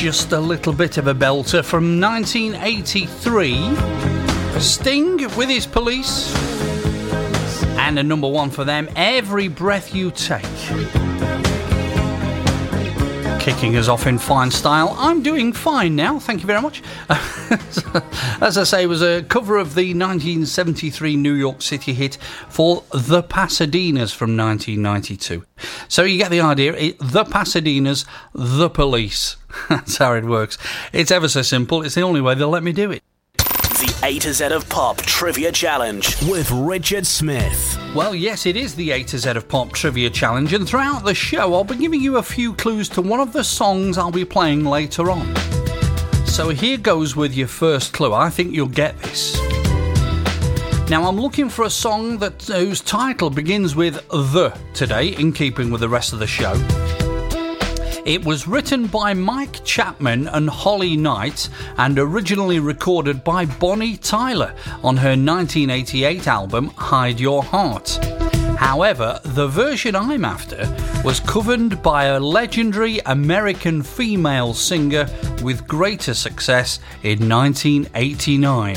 Just a little bit of a belter from 1983. Sting with his Police. And a number one for them, Every Breath You Take. Kicking us off in fine style. I'm doing fine now, thank you very much. As I say, it was a cover of the 1973 New York City hit for The Pasadenas from 1992. So you get the idea, The Pasadenas, The Police. That's how it works. It's ever so simple, it's the only way they'll let me do it. The A to Z of Pop Trivia Challenge with Richard Smith. Well, yes, it is the A to Z of Pop Trivia Challenge, and throughout the show I'll be giving you a few clues to one of the songs I'll be playing later on. So here goes with your first clue. I think you'll get this. Now, I'm looking for a song whose title begins with The today, in keeping with the rest of the show. It was written by Mike Chapman and Holly Knight and originally recorded by Bonnie Tyler on her 1988 album Hide Your Heart. However, the version I'm after was covered by a legendary American female singer with greater success in 1989.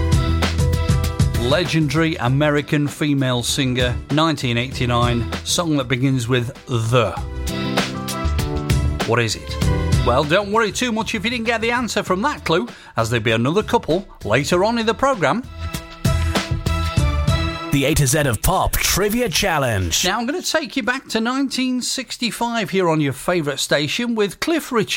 Legendary American female singer, 1989, song that begins with The. What is it? Well, don't worry too much if you didn't get the answer from that clue, as there'll be another couple later on in the programme. The A to Z of Pop Trivia Challenge. Now I'm going to take you back to 1965 here on your favourite station with Cliff Richard.